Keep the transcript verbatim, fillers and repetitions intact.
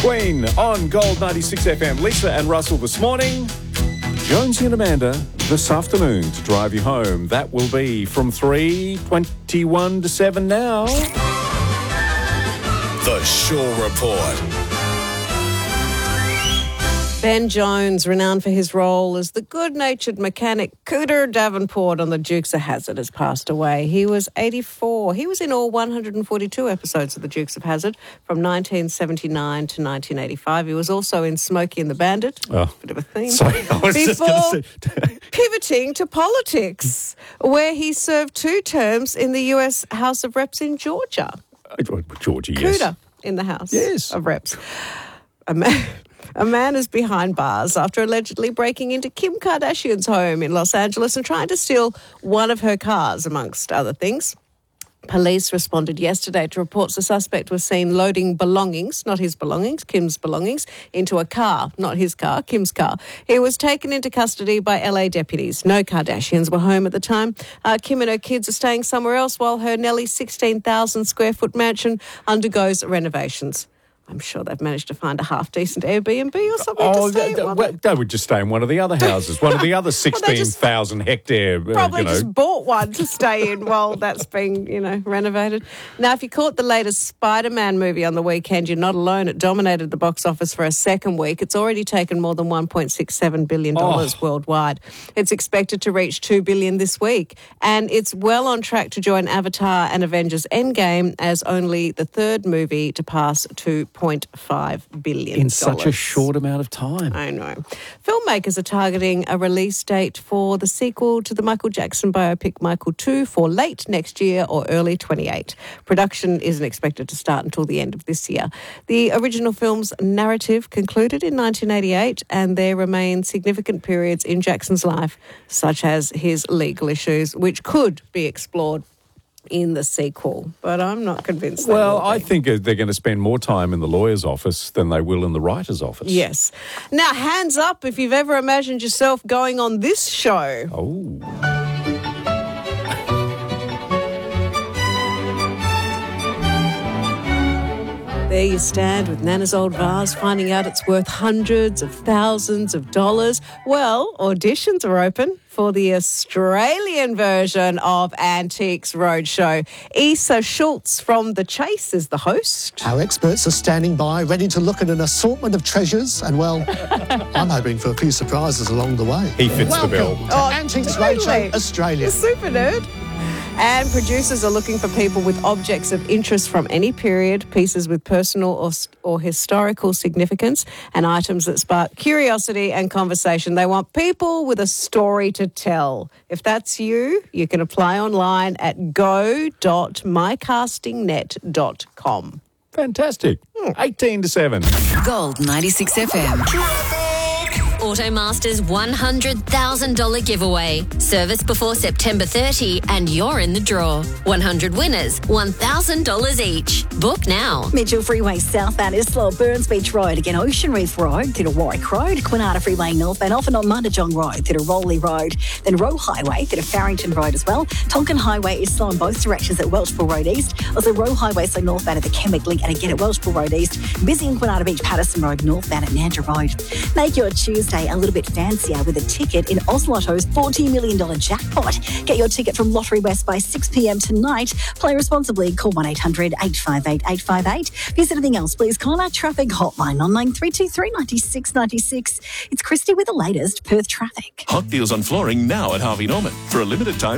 Queen on Gold ninety-six F M. Lisa and Russell this morning. Jonesy and Amanda this afternoon to drive you home. That will be from three twenty-one to seven now. The Shaw Report. Ben Jones, renowned for his role as the good-natured mechanic Cooter Davenport on the Dukes of Hazzard, has passed away. He was eighty-four. He was in all one hundred forty-two episodes of the Dukes of Hazzard from nineteen seventy-nine to nineteen eighty-five. He was also in Smokey and the Bandit. Oh, bit of a theme. Sorry, I was just Before going to say... pivoting to politics, where he served two terms in the U S House of Reps in Georgia. Georgia, yes. Cooter in the House yes. of Reps. A man... A man is behind bars after allegedly breaking into Kim Kardashian's home in Los Angeles and trying to steal one of her cars, amongst other things. Police responded yesterday to reports the suspect was seen loading belongings, not his belongings, Kim's belongings, into a car, not his car, Kim's car. He was taken into custody by L A deputies. No Kardashians were home at the time. Uh, Kim and her kids are staying somewhere else while her nearly sixteen thousand square foot mansion undergoes renovations. I'm sure they've managed to find a half-decent Airbnb or something oh, to stay they, in. they, they would just stay in one of the other houses, one of the other sixteen thousand well, hectare, uh, probably you know. just bought one to stay in while that's being, you know, renovated. Now, if you caught the latest Spider-Man movie on the weekend, you're not alone. It dominated the box office for a second week. It's already taken more than one point six seven billion dollars oh. worldwide. It's expected to reach two billion dollars this week, and it's well on track to join Avatar and Avengers Endgame as only the third movie to pass two point five billion dollars. In such a short amount of time. I know. Filmmakers are targeting a release date for the sequel to the Michael Jackson biopic Michael two for late next year or early twenty-eight. Production isn't expected to start until the end of this year. The original film's narrative concluded in nineteen eighty-eight, and there remain significant periods in Jackson's life, such as his legal issues, which could be explored in the sequel, but I'm not convinced. Well, I think they're going to spend more time in the lawyer's office than they will in the writer's office. Yes. Now, hands up if you've ever imagined yourself going on this show. Oh. There you stand with Nana's old vase, finding out it's worth hundreds of thousands of dollars. Well, auditions are open for the Australian version of Antiques Roadshow. Issa Schultz from The Chase is the host. Our experts are standing by, ready to look at an assortment of treasures, and, well, I'm hoping for a few surprises along the way. He fits Welcome the bill. to Oh, Antiques totally. Roadshow Australia. Super nerd. And producers are looking for people with objects of interest from any period, pieces with personal or, or historical significance, and items that spark curiosity and conversation. They want people with a story to tell. If that's you, you can apply online at go dot my casting net dot com. Fantastic. eighteen to seven. Gold ninety-six F M. Automaster's one hundred thousand dollars giveaway. Service before September thirtieth and you're in the draw. one hundred winners, one thousand dollars each. Book now. Mitchell Freeway southbound is slow. Burns Beach Road, again Ocean Reef Road, through to Warwick Road, Quinata Freeway northbound, off and on Mundajong Road, through to Rowley Road, then Roe Highway, through to Farrington Road as well. Tonkin Highway is slow in both directions at Welshpool Road East. Also Roe Highway slow northbound at the Kenwick Link and again at Welshpool Road East. Busy in Quinata Beach, Patterson Road northbound at Nandra Road. Make your Tuesday a little bit fancier with a ticket in Oz Lotto's forty million dollars jackpot. Get your ticket from Lottery West by six p.m. tonight. Play responsibly. Call one eight hundred eight five eight eight five eight. If there's anything else, please call our traffic hotline on nine three two three nine six nine six. It's Christy with the latest Perth traffic. Hot deals on flooring now at Harvey Norman. For a limited time,